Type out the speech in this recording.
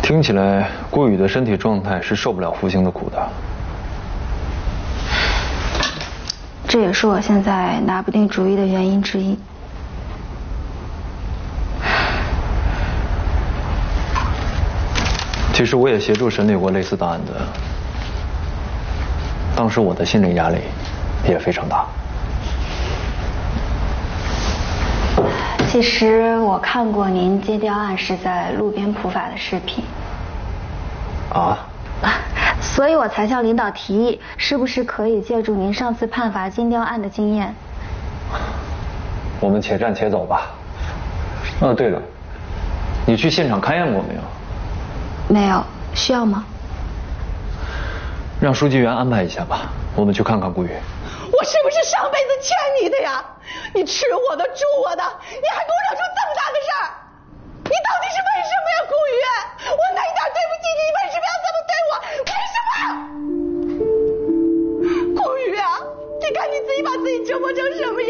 听起来顾宇的身体状态是受不了服刑的苦的。 这也是我现在拿不定主意的原因之一。 其实我也协助审理过类似的案子，当时我的心理压力也非常大。 其实我看过您接刁案时在路边普法的视频。 啊？ 所以我才向领导提议，是不是可以借助您上次判罚金刁案的经验？ 我们且战且走吧。对了，你去现场勘验过没有？ 没有，需要吗？ 让书记员安排一下吧，我们去看看顾宇。 我是不是上辈子欠你的呀？你吃我的住我的，你还给我惹出这么大的事儿，你到底是为什么呀，顾宇？我哪一点对不起你？为什么要这么对我？为什么？顾宇啊，你看你自己把自己折磨成什么